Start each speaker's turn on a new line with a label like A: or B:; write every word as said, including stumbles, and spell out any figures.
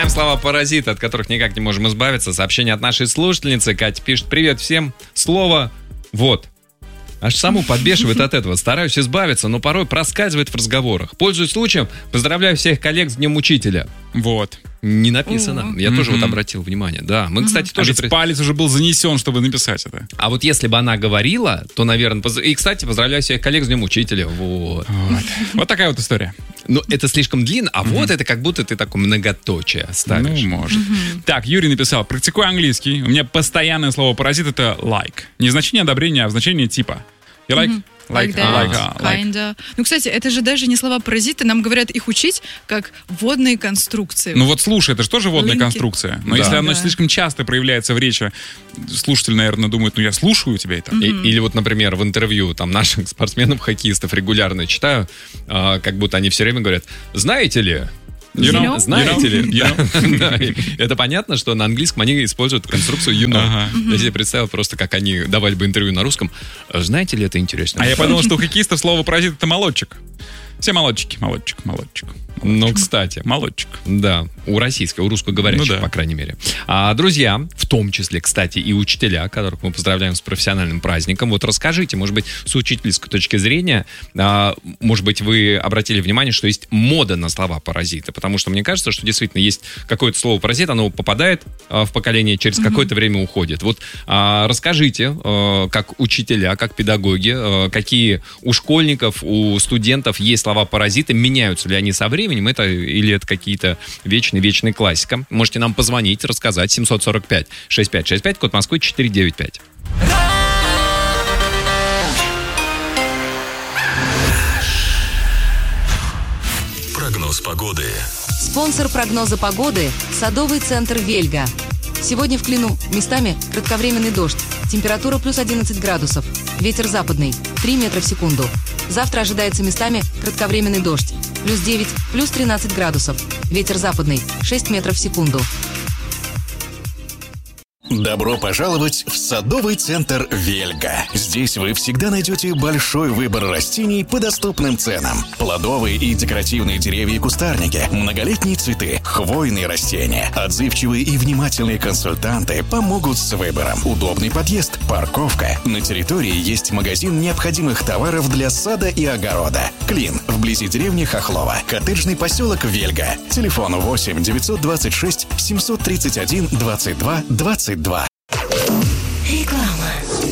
A: Знаем слова-паразиты, от которых никак не можем избавиться. Сообщение от нашей слушательницы. Катя пишет: привет всем. Слово «вот». Аж саму подбешивает от этого. Стараюсь избавиться, но порой проскальзывает в разговорах. Пользуясь случаем, поздравляю всех коллег с Днем Учителя.
B: Вот.
A: Не написано. Я mm-hmm. тоже вот обратил внимание. Да, мы, mm-hmm. кстати, тоже...
B: А ведь палец уже был занесен, чтобы написать это.
A: А вот если бы она говорила, то, наверное... Поз... И, кстати, поздравляю всех коллег с Днем Учителя. Вот.
B: Вот, вот такая вот история.
A: Ну, это слишком длинно, а mm-hmm. вот это как будто ты такое многоточие ставишь.
B: Ну, может. Mm-hmm. Так, Юрий написал: практикую английский. У меня постоянное слово паразит — это like. Не значение одобрения, а значение типа. You like?
C: Mm-hmm. Like, like that, like, uh, like. Kinda. Ну, кстати, это же даже не слова паразиты. Нам говорят их учить как водные конструкции.
B: Ну вот слушай, это же тоже водная Линки. конструкция. Но да. если оно
C: да.
B: слишком часто проявляется в речи, слушатель, наверное, думает: ну я слушаю тебя это.
A: Mm-hmm. И, или вот, например, в интервью там наших спортсменов-хоккеистов регулярно читаю, э, как будто они все время говорят: знаете ли... You know? Знаете you know? ли? You know? Да, это понятно, что на английском они используют конструкцию you know. Ага. Я себе представил просто, как они давали бы интервью на русском. Знаете ли, это интересно.
B: А я подумал, что у хоккеистов слово паразит — это молодчик. Все молодчики, молодчик, молодчик.
A: Ну, кстати.
B: Молодчик.
A: Да, у российской, у русскоговорящих, ну, да. по крайней мере. А, друзья, в том числе, кстати, и учителя, которых мы поздравляем с профессиональным праздником, вот расскажите, может быть, с учительской точки зрения, а, может быть, вы обратили внимание, что есть мода на слова паразиты, потому что мне кажется, что действительно есть какое-то слово паразит, оно попадает а, в поколение, через mm-hmm. какое-то время уходит. Вот а, расскажите, а, как учителя, как педагоги, а, какие у школьников, у студентов есть слова паразиты, меняются ли они со временем, это, или это какие-то вечные-вечные классика. Можете нам позвонить, рассказать. семь сорок пять шестьдесят пять шестьдесят пять, код Москвы четыре девять пять.
D: Прогноз погоды.
E: Спонсор прогноза погоды – садовый центр «Вельга». Сегодня в Клину местами кратковременный дождь. Температура плюс одиннадцать градусов. Ветер западный три метра в секунду. Завтра ожидается местами кратковременный дождь. Плюс девять, плюс тринадцать градусов. Ветер западный шесть метров в секунду.
D: Добро пожаловать в садовый центр «Вельга». Здесь вы всегда найдете большой выбор растений по доступным ценам. Плодовые и декоративные деревья и кустарники, многолетние цветы, хвойные растения. Отзывчивые и внимательные консультанты помогут с выбором. Удобный подъезд, парковка. На территории есть магазин необходимых товаров для сада и огорода. Клин, вблизи деревни Хохлова. Коттеджный поселок «Вельга». Телефон восемь девятьсот двадцать шесть семьсот тридцать один двадцать два двадцать два.